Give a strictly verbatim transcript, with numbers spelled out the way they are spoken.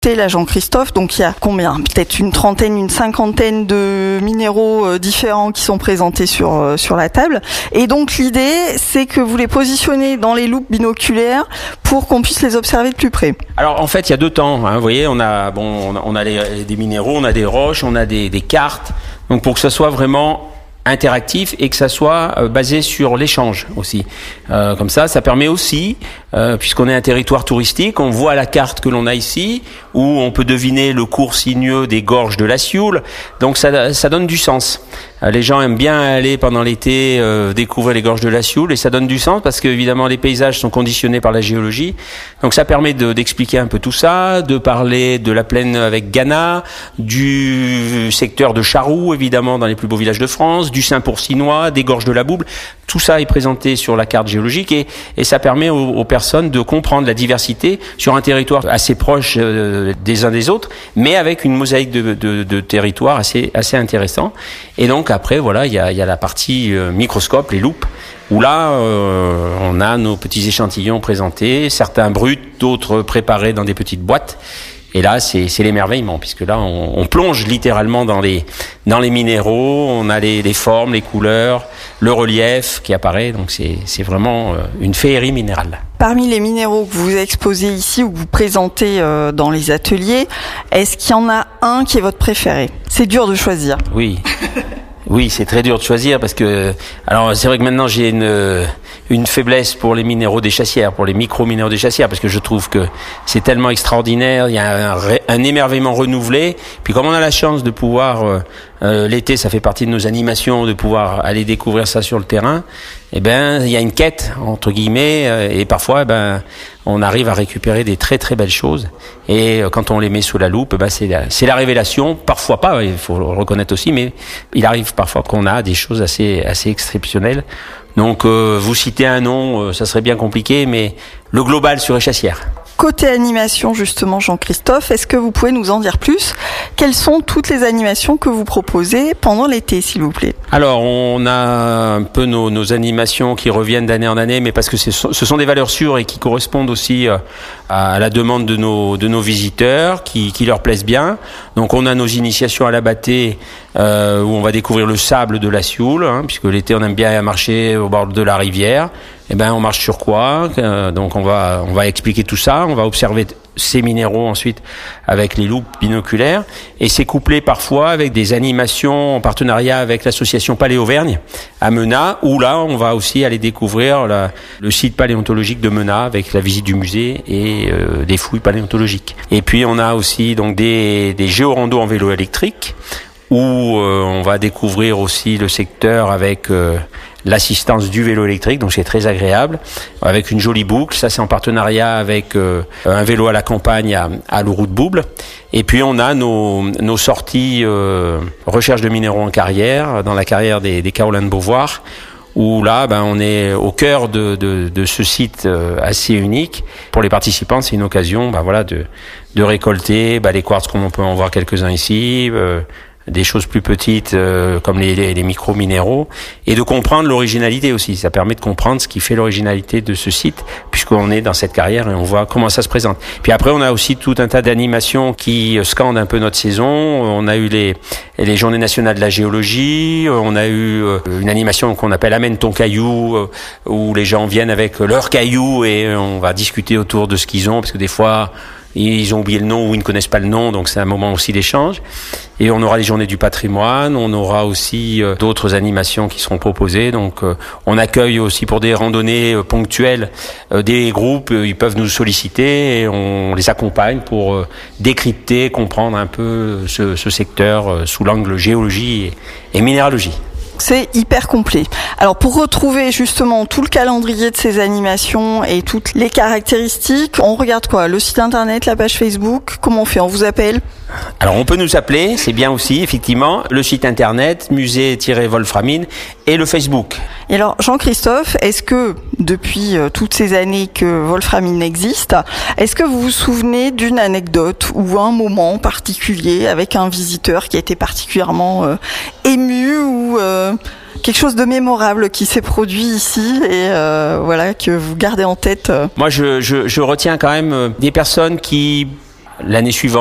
C'est là Jean-Christophe, donc il y a combien ? Peut-être une trentaine, une cinquantaine de minéraux euh, différents qui sont présentés sur euh, sur la table. Et donc l'idée, c'est que vous les positionnez dans les loupes binoculaires pour qu'on puisse les observer de plus près. Alors en fait, il y a deux temps. Hein, vous voyez, on a bon, on a, on a les, des minéraux, on a des roches, on a des, des cartes. Donc pour que ça soit vraiment interactif et que ça soit euh, basé sur l'échange aussi. Euh, comme ça, ça permet aussi, euh, puisqu'on est un territoire touristique, on voit la carte que l'on a ici, où on peut deviner le cours sinueux des gorges de la Sioule. Donc ça, ça donne du sens. Euh, les gens aiment bien aller pendant l'été euh, découvrir les gorges de la Sioule et ça donne du sens parce que évidemment les paysages sont conditionnés par la géologie. Donc ça permet de, d'expliquer un peu tout ça, de parler de la plaine avec Ghana, du secteur de Charroux évidemment dans les plus beaux villages de France, du Saint-Pourcinois, des gorges de la Bouble. Tout ça est présenté sur la carte géologique et, et ça permet aux, aux personnes de comprendre la diversité sur un territoire assez proche euh, des uns des autres, mais avec une mosaïque de, de, de territoires assez, assez intéressant. Et donc après, voilà, il y a, il y a la partie euh, microscope, les loupes, où là, euh, on a nos petits échantillons présentés, certains bruts, d'autres préparés dans des petites boîtes. Et là, c'est, c'est l'émerveillement, puisque là, on, on plonge littéralement dans les, dans les minéraux, on a les, les formes, les couleurs, le relief qui apparaît, donc c'est, c'est vraiment une féerie minérale. Parmi les minéraux que vous exposez ici ou que vous présentez euh, dans les ateliers, est-ce qu'il y en a un qui est votre préféré ? C'est dur de choisir. Oui. Oui, c'est très dur de choisir parce que, alors c'est vrai que maintenant j'ai une une faiblesse pour les minéraux des chassières, pour les micro-minéraux des chassières, parce que je trouve que c'est tellement extraordinaire, il y a un, un émerveillement renouvelé. Puis comme on a la chance de pouvoir, euh, euh, l'été ça fait partie de nos animations, de pouvoir aller découvrir ça sur le terrain, eh ben il y a une quête entre guillemets, euh, et parfois eh ben on arrive à récupérer des très très belles choses. Et euh, quand on les met sous la loupe, eh ben c'est la, c'est la révélation. Parfois pas, il faut le reconnaître aussi, mais il arrive parfois qu'on a des choses assez assez exceptionnelles. Donc euh, vous citez un nom, euh, ça serait bien compliqué, mais le global sur Échassières. Côté animation, justement, Jean-Christophe, est-ce que vous pouvez nous en dire plus ? Quelles sont toutes les animations que vous proposez pendant l'été, s'il vous plaît ? Alors, on a un peu nos, nos animations qui reviennent d'année en année, mais parce que c'est, ce sont des valeurs sûres et qui correspondent aussi à la demande de nos, de nos visiteurs, qui, qui leur plaisent bien. Donc, on a nos initiations à la bâtée, euh, où on va découvrir le sable de la Sioule, hein, puisque l'été, on aime bien marcher au bord de la rivière. Eh ben, on marche sur quoi ? euh, Donc, on va, on va expliquer tout ça. On va observer ces minéraux ensuite avec les loupes binoculaires. Et c'est couplé parfois avec des animations en partenariat avec l'association Paléauvergne à Menat, où là, on va aussi aller découvrir la, le site paléontologique de Menat avec la visite du musée et euh, des fouilles paléontologiques. Et puis, on a aussi donc des, des géorandos en vélo électrique, où euh, on va découvrir aussi le secteur avec euh, l'assistance du vélo électrique, donc c'est très agréable, avec une jolie boucle. Ça, c'est en partenariat avec euh, un vélo à la campagne à, à Louroux de Bouble. Et puis on a nos, nos sorties euh, recherche de minéraux en carrière, dans la carrière des, des Carolins de Beauvoir, où là, ben, on est au cœur de, de, de ce site euh, assez unique. Pour les participants, c'est une occasion, ben, voilà, de, de récolter ben, les quartz, comme on peut en voir quelques-uns ici, euh, des choses plus petites euh, comme les, les, les micro-minéraux, et de comprendre l'originalité aussi. Ça permet de comprendre ce qui fait l'originalité de ce site, puisqu'on est dans cette carrière et on voit comment ça se présente. Puis après, on a aussi tout un tas d'animations qui scandent un peu notre saison. On a eu les, les Journées nationales de la géologie, on a eu une animation qu'on appelle Amène ton caillou, où les gens viennent avec leurs cailloux et on va discuter autour de ce qu'ils ont, parce que des fois, ils ont oublié le nom ou ils ne connaissent pas le nom, donc c'est un moment aussi d'échange. Et on aura les journées du patrimoine, on aura aussi euh, d'autres animations qui seront proposées. Donc euh, on accueille aussi pour des randonnées euh, ponctuelles euh, des groupes, euh, ils peuvent nous solliciter et on les accompagne pour euh, décrypter, comprendre un peu ce, ce secteur euh, sous l'angle géologie et, et minéralogie. C'est hyper complet. Alors pour retrouver justement tout le calendrier de ces animations et toutes les caractéristiques, on regarde quoi ? Le site internet, la page Facebook, comment on fait ? On vous appelle ? Alors on peut nous appeler, c'est bien aussi, effectivement, le site internet, musée-wolframine et le Facebook. Et alors Jean-Christophe, est-ce que depuis euh, toutes ces années que Wolframine existe, est-ce que vous vous souvenez d'une anecdote ou un moment particulier avec un visiteur qui a été particulièrement euh, ému ou euh, quelque chose de mémorable qui s'est produit ici et euh, voilà que vous gardez en tête euh. Moi je, je, je retiens quand même des personnes qui l'année suivante